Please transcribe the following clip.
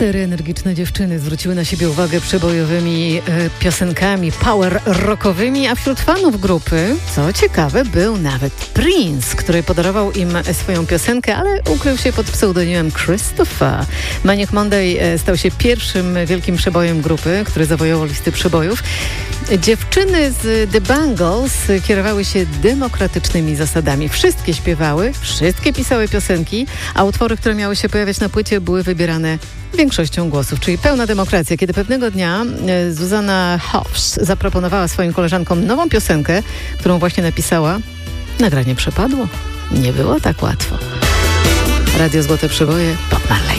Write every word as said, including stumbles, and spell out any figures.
Cztery energiczne dziewczyny zwróciły na siebie uwagę przebojowymi e, piosenkami power rockowymi, a wśród fanów grupy, co ciekawe, był nawet Prince, który podarował im swoją piosenkę, ale ukrył się pod pseudonimem Christopher. Manic Monday e, stał się pierwszym wielkim przebojem grupy, który zawojował listy przebojów. Dziewczyny z The Bangles kierowały się demokratycznymi zasadami. Wszystkie śpiewały, wszystkie pisały piosenki, a utwory, które miały się pojawiać na płycie, były wybierane większością głosów, czyli pełna demokracja. Kiedy pewnego dnia Susanna Hoffs zaproponowała swoim koleżankom nową piosenkę, którą właśnie napisała, nagranie przepadło. Nie było tak łatwo. Radio Złote Przeboje, Bob Marley.